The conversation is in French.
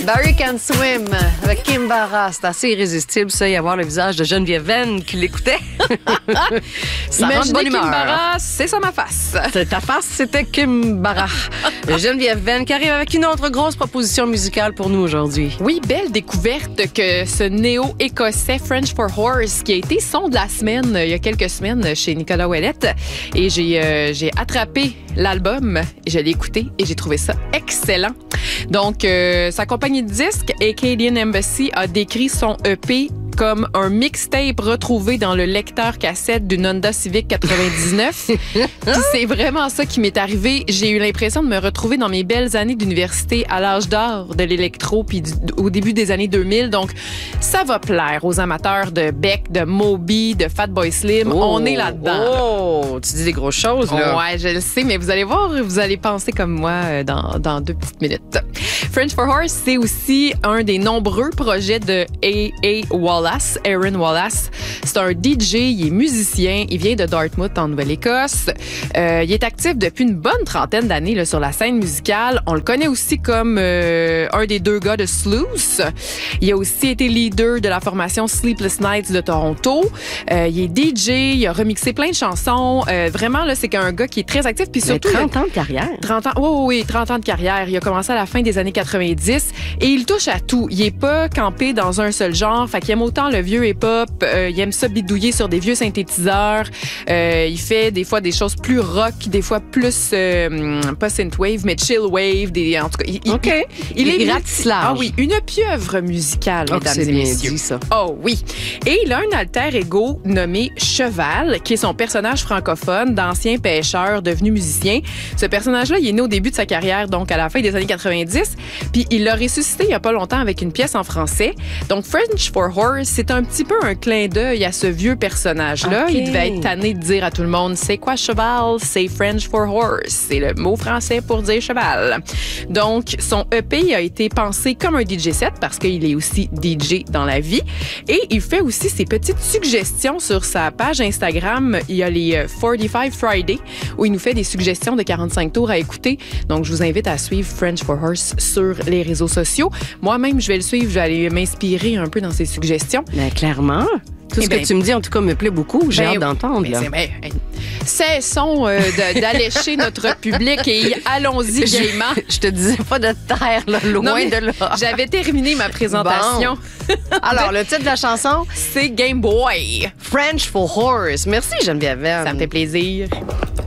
Barry Can Swim avec Kim Barra. C'est assez irrésistible, ça, y avoir le visage de Geneviève Venn qui l'écoutait. Ça rend de bonne humeur. Kim Barra, c'est ça ma face. Ta face, c'était Kim Barra. Geneviève Venn qui arrive avec une autre grosse proposition musicale pour nous aujourd'hui. Oui, belle découverte que ce néo-écossais French for Horse qui a été son de la semaine il y a quelques semaines chez Nicolas Ouellette. Et j'ai attrapé l'album, je l'ai écouté et j'ai trouvé ça excellent. Donc, sa compagnie de disques, Acadian Embassy, a décrit son EP comme un mixtape retrouvé dans le lecteur cassette d'une Honda Civic 99. Puis c'est vraiment ça qui m'est arrivé. J'ai eu l'impression de me retrouver dans mes belles années d'université à l'âge d'or de l'électro puis au début des années 2000. Donc, ça va plaire aux amateurs de Beck, de Moby, de Fatboy Slim. Oh, on est là-dedans. Oh, tu dis des grosses choses, là. Ouais, je le sais, mais vous allez voir, vous allez penser comme moi dans 2 petites minutes. French for Horse, c'est aussi un des nombreux projets de Aaron Wallace. C'est un DJ, il est musicien, il vient de Dartmouth en Nouvelle-Écosse. Il est actif depuis une bonne trentaine d'années là, sur la scène musicale. On le connaît aussi comme un des 2 gars de Sluice. Il a aussi été leader de la formation Sleepless Nights de Toronto. Il est DJ, il a remixé plein de chansons. Vraiment, là, c'est un gars qui est très actif. Puis surtout, 30 ans de carrière. 30 ans, oui, 30 ans de carrière. Il a commencé à la fin des années 90 et il touche à tout. Il est pas campé dans un seul genre. Fait qu'il aime autant le vieux hip-hop, il aime ça bidouiller sur des vieux synthétiseurs. Il fait des fois des choses plus rock, des fois plus pas synthwave, mais chill wave. En tout cas, il est ratisse-large. Ah oui, une pieuvre musicale, mesdames et messieurs. Dit, ça. Oh oui. Et il a un alter ego nommé Cheval, qui est son personnage francophone d'ancien pêcheur devenu musicien. Ce personnage-là, il est né au début de sa carrière, donc à la fin des années 90, puis il l'a ressuscité il y a pas longtemps avec une pièce en français. Donc French for Horse, c'est un petit peu un clin d'œil à ce vieux personnage-là. Okay. Il devait être tanné de dire à tout le monde, c'est quoi cheval? C'est French for Horse. C'est le mot français pour dire cheval. Donc, son EP a été pensé comme un DJ set parce qu'il est aussi DJ dans la vie. Et il fait aussi ses petites suggestions sur sa page Instagram. Il y a les 45 Friday où il nous fait des suggestions de 45 tours à écouter. Donc, je vous invite à suivre French for Horse sur les réseaux sociaux. Moi-même, je vais le suivre. Je vais aller m'inspirer un peu dans ses suggestions. Mais clairement. Tout ce que tu me dis, en tout cas, me plaît beaucoup. J'ai hâte d'entendre. Cessons d'allécher notre public et allons-y gaiement. Je te disais pas de taire, là, loin de là. J'avais terminé ma présentation. Bon. Alors, le titre de la chanson, c'est Game Boy. French for Horse. Merci, Geneviève. Ça me fait plaisir.